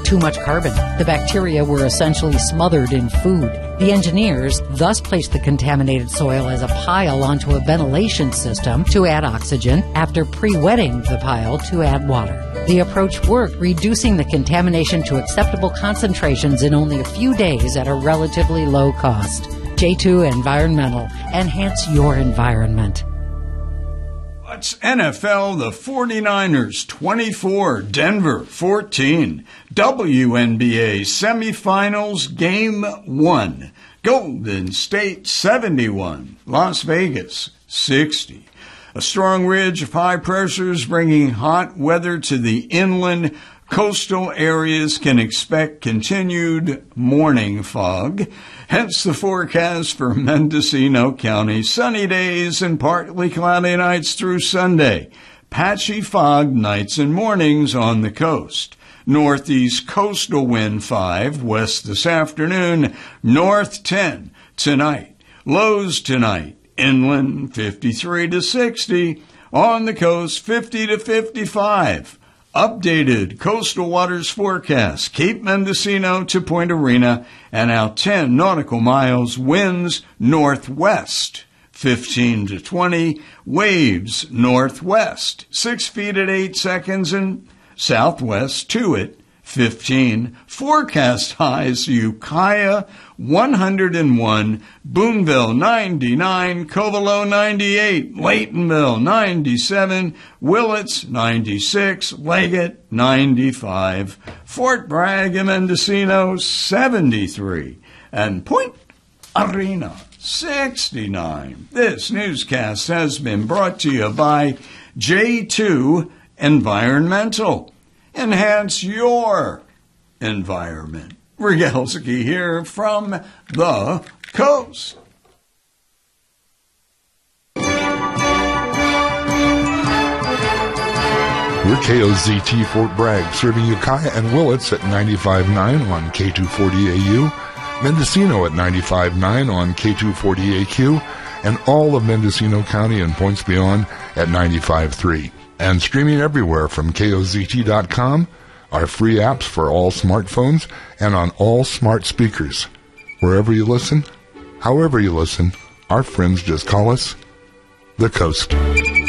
too much carbon. The bacteria were essentially smothered in food. The engineers thus placed the contaminated soil as a pile onto a ventilation system to add oxygen after pre-wetting the pile to add water. The approach worked, reducing the contamination to acceptable concentrations in only a few days at a relatively low cost. J2 Environmental. Enhance your environment. It's NFL, the 49ers 24, Denver 14. WNBA semifinals, game 1. Golden State 71, Las Vegas 60. A strong ridge of high pressures bringing hot weather to the inland coastal areas can expect continued morning fog. Hence the forecast for Mendocino County. Sunny days and partly cloudy nights through Sunday. Patchy fog nights and mornings on the coast. Northeast coastal wind 5, west this afternoon, north 10 tonight. Lows tonight, inland 53 to 60, on the coast 50 to 55. Updated coastal waters forecast. Cape Mendocino to Point Arena and out 10 nautical miles. Winds northwest 15 to 20. Waves northwest 6 feet at 8 seconds and southwest to it 15. Forecast highs: Ukiah 101, Boonville 99, Covelo 98, Laytonville 97, Willits 96, Leggett 95, Fort Bragg and Mendocino 73, and Point Arena 69. This newscast has been brought to you by J2 Environmental. Enhance your environment. Rogalski here from the coast. We're KOZT Fort Bragg, serving Ukiah and Willits at 95.9 on K240AU, Mendocino at 95.9 on K240AQ, and all of Mendocino County and points beyond at 95.3. And streaming everywhere from KOZT.com, our free apps for all smartphones, and on all smart speakers. Wherever you listen, however you listen, our friends just call us the Coast.